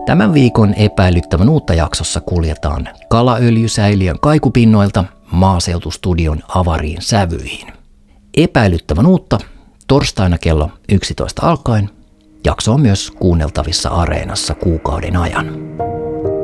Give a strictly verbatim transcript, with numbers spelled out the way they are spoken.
Tämän viikon epäilyttävän uutta jaksossa kuljetaan kalaöljysäiliön kaikupinnoilta maaseutustudion avariin sävyihin. Epäilyttävän uutta torstaina kello yksitoista alkaen. Jakso on myös kuunneltavissa Areenassa kuukauden ajan.